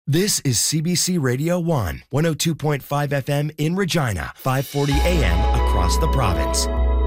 This is CBC Radio 1, 102.5 FM in Regina, 540 AM across the province.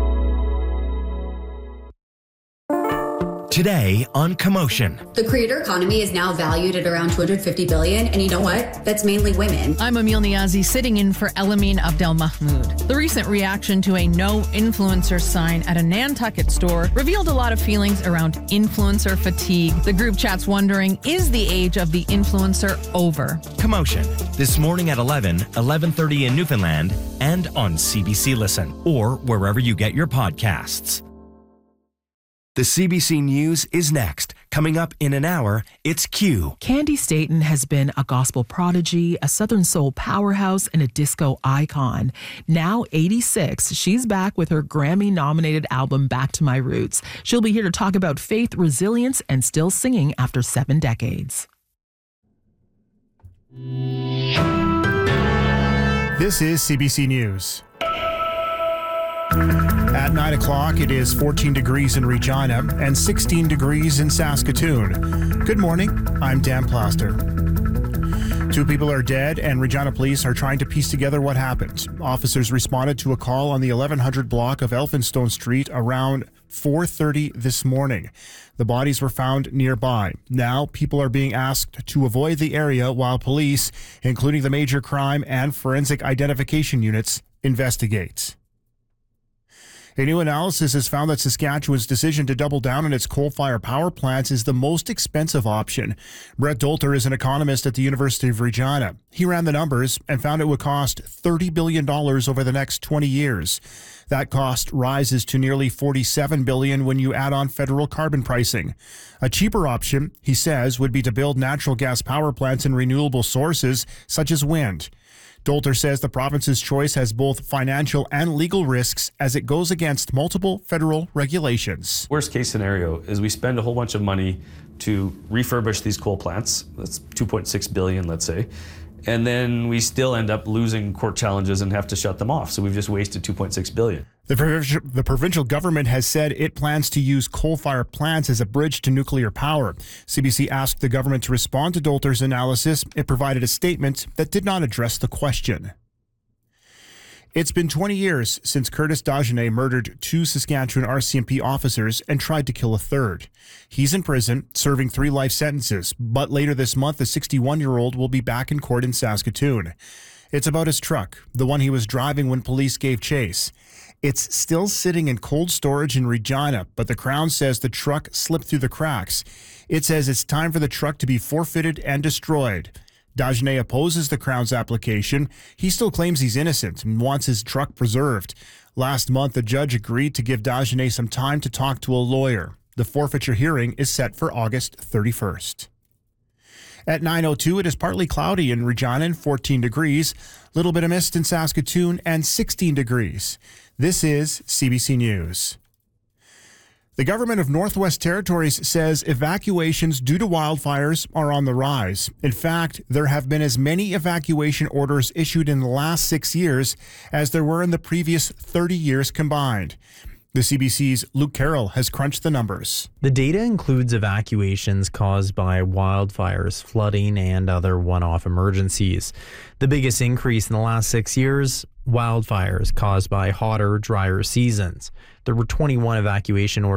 Today on Commotion. The creator economy is now valued at around $250 billion, and you know what? That's mainly women. I'm Emil Niazi, sitting in for Elamine Abdelmahmoud. The recent reaction to a no influencer sign at a Nantucket store revealed a lot of feelings around influencer fatigue. The group chat's wondering, is the age of the influencer over? Commotion, this morning at 11:30 in Newfoundland, and on CBC Listen, or wherever you get your podcasts. The CBC News is next. Coming up in an hour, it's Q. Candy Staton has been a gospel prodigy, a Southern soul powerhouse, and a disco icon. Now 86, she's back with her Grammy-nominated album Back to My Roots. She'll be here to talk about faith, resilience, and still singing after 7 decades. This is CBC News. At 9 o'clock, it is 14 degrees in Regina and 16 degrees in Saskatoon. Good morning, I'm Dan Plaster. 2 people are dead, and Regina police are trying to piece together what happened. Officers responded to a call on the 1100 block of Elphinstone Street around 4:30 this morning. The bodies were found nearby. Now, people are being asked to avoid the area while police, including the major crime and forensic identification units, investigate. A new analysis has found that Saskatchewan's decision to double down on its coal-fired power plants is the most expensive option. Brett Dolter is an economist at the University of Regina. He ran the numbers and found it would cost $30 billion over the next 20 years. That cost rises to nearly $47 billion when you add on federal carbon pricing. A cheaper option, he says, would be to build natural gas power plants and renewable sources such as wind. Dolter says the province's choice has both financial and legal risks as it goes against multiple federal regulations. Worst case scenario is we spend a whole bunch of money to refurbish these coal plants. That's $2.6 billion, let's say. And then we still end up losing court challenges and have to shut them off. So we've just wasted $2.6 billion. The provincial government has said it plans to use coal-fired plants as a bridge to nuclear power. CBC asked the government to respond to Dolter's analysis. It provided a statement that did not address the question. It's been 20 years since Curtis Dagenet murdered 2 Saskatchewan RCMP officers and tried to kill a third. He's in prison, serving 3 life sentences, but later this month, the 61-year-old will be back in court in Saskatoon. It's about his truck, the one he was driving when police gave chase. It's still sitting in cold storage in Regina, but the Crown says the truck slipped through the cracks. It says it's time for the truck to be forfeited and destroyed. Dagenet opposes the Crown's application. He still claims he's innocent and wants his truck preserved. Last month, the judge agreed to give Dagenet some time to talk to a lawyer. The forfeiture hearing is set for August 31st. At 9:02, it is partly cloudy in Regina and 14 degrees. Little bit of mist in Saskatoon and 16 degrees. This is CBC News. The government of Northwest Territories says evacuations due to wildfires are on the rise. In fact, there have been as many evacuation orders issued in the last 6 years as there were in the previous 30 years combined. The CBC's Luke Carroll has crunched the numbers. The data includes evacuations caused by wildfires, flooding, and other one-off emergencies. The biggest increase in the last 6 years, wildfires caused by hotter, drier seasons. There were 21 evacuation orders